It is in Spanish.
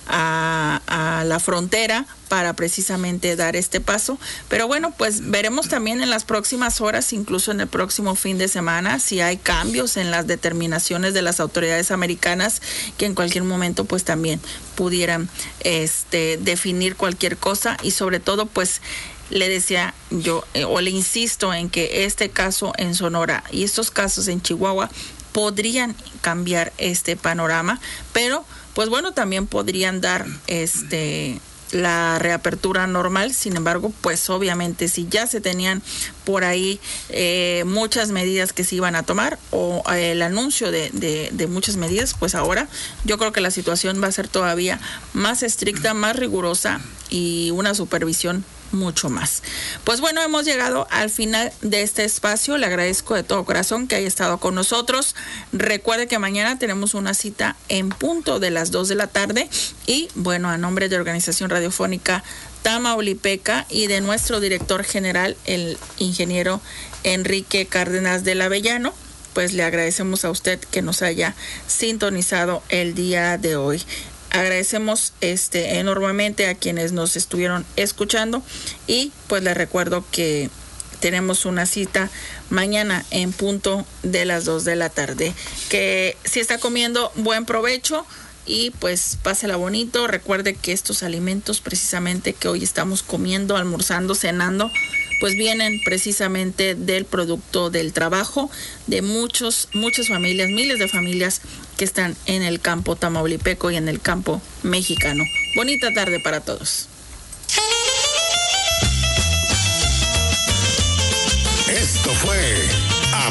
a la frontera para precisamente dar este paso. Pero bueno, pues veremos también en las próximas horas, incluso en el próximo fin de semana, si hay cambios en las determinaciones de las autoridades americanas, que en cualquier momento pues también pudieran definir cualquier cosa. Y sobre todo pues le decía yo, o le insisto en que este caso en Sonora y estos casos en Chihuahua podrían cambiar este panorama, pero pues bueno, también podrían dar la reapertura normal. Sin embargo, pues obviamente si ya se tenían por ahí muchas medidas que se iban a tomar, o el anuncio de muchas medidas, pues ahora yo creo que la situación va a ser todavía más estricta, más rigurosa y una supervisión mucho más. Pues bueno, hemos llegado al final de este espacio. Le agradezco de todo corazón que haya estado con nosotros. Recuerde que mañana tenemos una cita en punto de las 2 de la tarde. Y bueno, a nombre de Organización Radiofónica Tamaulipeca y de nuestro director general, el ingeniero Enrique Cárdenas del Avellano, pues le agradecemos a usted que nos haya sintonizado el día de hoy. Agradecemos enormemente a quienes nos estuvieron escuchando, y pues les recuerdo que tenemos una cita mañana en punto de las 2 de la tarde. Que si está comiendo, buen provecho y pues pásela bonito. Recuerde que estos alimentos precisamente que hoy estamos comiendo, almorzando, cenando, pues vienen precisamente del producto del trabajo de muchas familias, miles de familias que están en el campo tamaulipeco y en el campo mexicano. Bonita tarde para todos. Esto fue